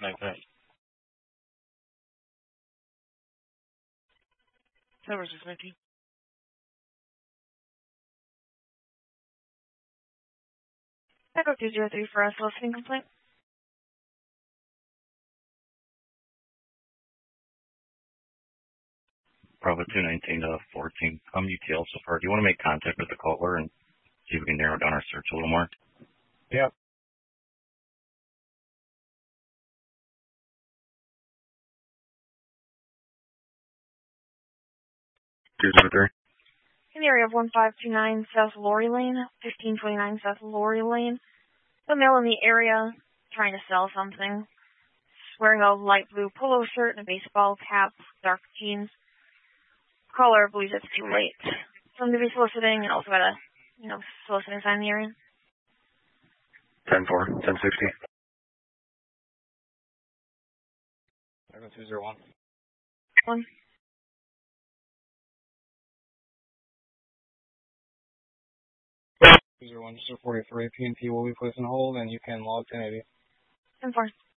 619. Tower 619. Echo 203 for us, listening complaint. Bravo 219 to 14. I'm UTL so far. Do you want to make contact with the caller and see if we can narrow down our search a little more? Yeah. In the area of 1529 South Laurie Lane, 1529 South Laurie Lane. A male in the area trying to sell something. Wearing a light blue polo shirt and a baseball cap, dark jeans. Caller believes it's too late for him to be soliciting, and also got a, soliciting sign in the area. 10-4, 1060. Echo 201. 1. 201, just 43. PNP will be placed on hold, and you can log 1080. 10-4.